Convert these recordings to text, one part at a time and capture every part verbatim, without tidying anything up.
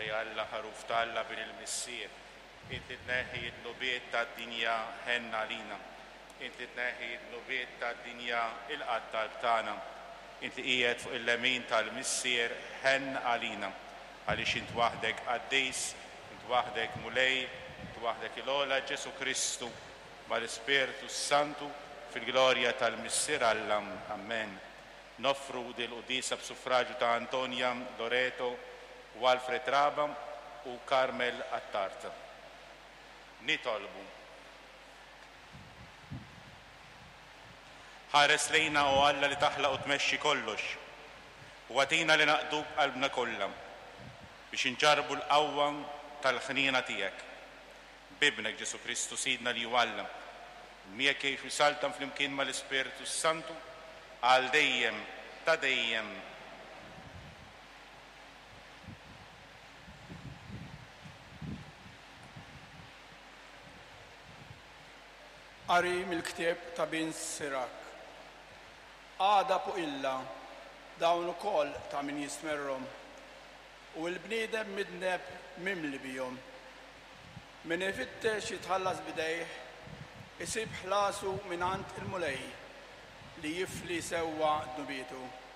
li alla ħaruf talla bil il-missier. Inti tneħħi d-nubiet tad-dinja ħenna lina. Inti tneħħi d-nubiet tad-dinja il-qatt tal-btana. Inti qiegħed fuq il-lemin tal-missier ħenn għalina. Għaliex int waħdek qaddis, int waħdek mulej, int waħdek il-ola Ġesu Kristu mal-Ispirtu Santu fil-glorja tal-missier Alla. Amen. Nofru dil-qudisa b'suffraġġju ta' Antonja Loreto u Alfred Raba u Carmel Attarta. Nitolbu. Ħares lejna u Alla li taħlaq u tmexxi kollox u għatina li naqdu qalbna kollha biex inġarbu l-qawwa tal-ħnina tiegħek. Bibnek Ġesu Kristu Sidna li Alla miegħek jgħix wisaltam flimkien mal-Ispirtu Santu għal dejjem ta' dejjem. Qari mill-ktieb ta' bin Sirak. Għada fuq illa dawn ukoll ta' min jismerhom u l-bniedem midneb mimli bihom. Min ifittex jitħallas bidejh isib ħlasu mingħand il-mulej li jifli sewwa dnubietu.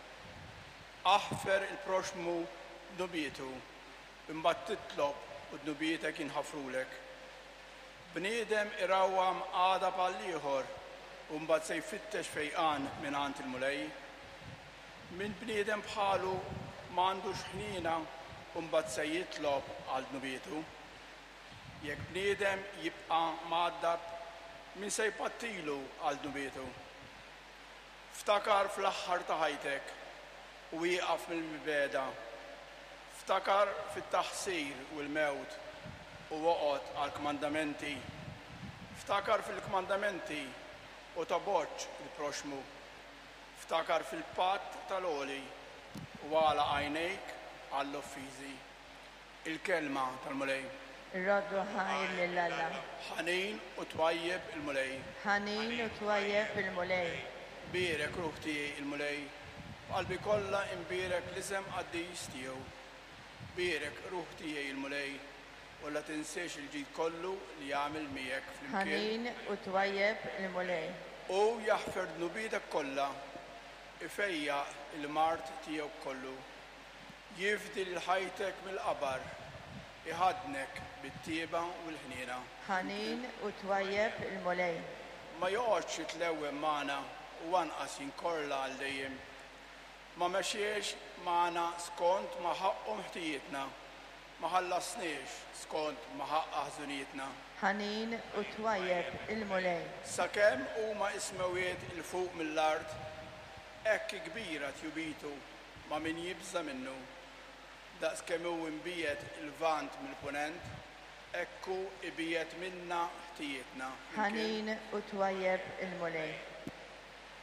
Aħfer il-proxmu dnubietu imbagħad titlob u dnubietek jinħafrulek. Bniedem irawwam għada bħal ieħor u mbagħad se jfittex fejqan mingħand il-mulej. Min bniedem bħalu m'għandux ħnina u mbagħad se jitlob għal dnubietu. Jekk bniedem jibqa' mgħaddab min se jpattilu għal dnubietu. Ftakar fl-aħħar ta' ħajtek u wieqaf mill-mibeda. Ftakar fit-taħsir u l-mewt u woqgħod għall-kmandamenti. Ftakar fil-kmandamenti u taboġġ il-proxmu. Ftakar fil-patt tal-għoli u għala għajnejk għall-offiżi. Il-kelma tal-mulej. Roddu ħajr lill-Alla. Ħanin u twajjeb il-mulej. Ħanin u twajjeb il-mulej. Birek ruħ tiegħi il-mulej. Qalbi kollha imbirek l-isem qaddis tiegħu. Birek ruħ tiegħi il-mulej. U la tinsiex il-ġid kollu li jagħmel miegħek flimkien. Ħanin u twajjeb il-mulej. U jaħfer dnubietek kollha, ifejja il-mart tiegħu kollu. Jifdi l-ħajtek mill-qabar, iħadnek bit-tieba u l-ħniena. Ħanin u twajjeb il-mulej. Ma joqgħodx jitlewwem magħna u anqas jinkorla għal dejjem. Ma mexxiex magħna skont ma ħaqqu ħtijietna. Ma ħallasniex skont ma ħaqqa ħżunietna. Ħanin u twajjeb il-mulej. Sakemm huma ismewiet il-fuq mill-art, hekk kbira tjubitu ma min jibża minnu. Daqskemm hu imbiet il-vant mill-punent, hekku ibiet minna ħtijietna. Ħanin u twajjeb il-mulej.